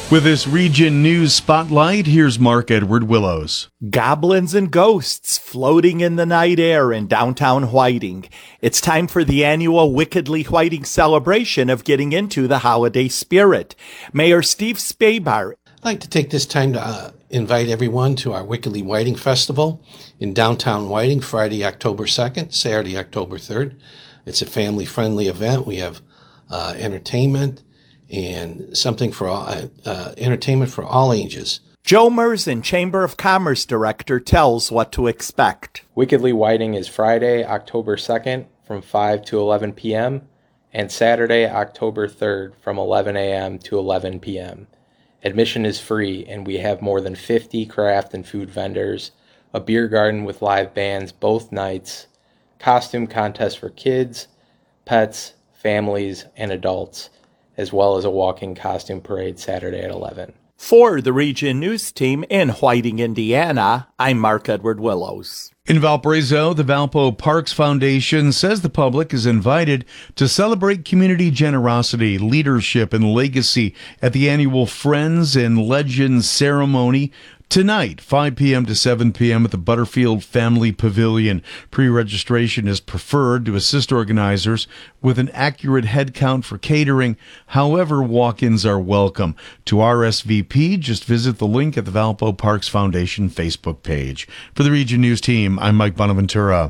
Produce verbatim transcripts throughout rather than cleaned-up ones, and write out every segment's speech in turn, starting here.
With this Region News Spotlight, here's Mark Edward Willows. Goblins and ghosts floating in the night air in downtown Whiting. It's time for the annual Wickedly Whiting celebration of getting into the holiday spirit. Mayor Steve Spabar. I'd like to take this time to uh, invite everyone to our Wickedly Whiting Festival in downtown Whiting, Friday, October second, Saturday, October third. It's a family-friendly event. We have uh, entertainment and something for all, uh, uh, entertainment for all ages. Joe Merzen, Chamber of Commerce Director, tells what to expect. Wickedly Whiting is Friday, October second from five to eleven p.m. and Saturday, October third from eleven a.m. to eleven p.m. Admission is free, and we have more than fifty craft and food vendors, a beer garden with live bands both nights, costume contests for kids, pets, families, and adults, as well as a walking costume parade Saturday at eleven. For the Region News Team in Whiting, Indiana, I'm Mark Edward Willows. In Valparaiso, the Valpo Parks Foundation says the public is invited to celebrate community generosity, leadership, and legacy at the annual Friends and Legends ceremony tonight, five p.m. to seven p.m. at the Butterfield Family Pavilion. Pre-registration is preferred to assist organizers with an accurate head count for catering. However, walk-ins are welcome. To R S V P, just visit the link at the Valpo Parks Foundation Facebook page. For the Region News Team, I'm Mike Bonaventura.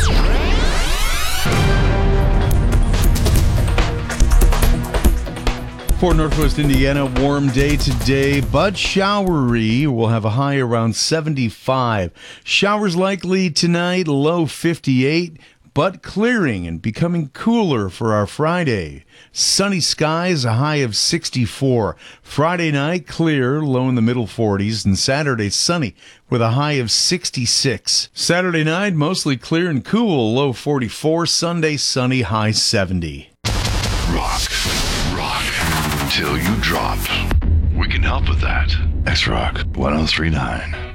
For Northwest Indiana, warm day today, but showery. We'll have a high around seventy-five. Showers likely tonight, low fifty-eight, but clearing and becoming cooler for our Friday. Sunny skies, a high of sixty-four. Friday night, clear, low in the middle forties, and Saturday, sunny with a high of sixty-six. Saturday night, mostly clear and cool, low forty-four. Sunday, sunny, high seventy. Rock. Till you drop. We can help with that. X-Rock one oh three point nine.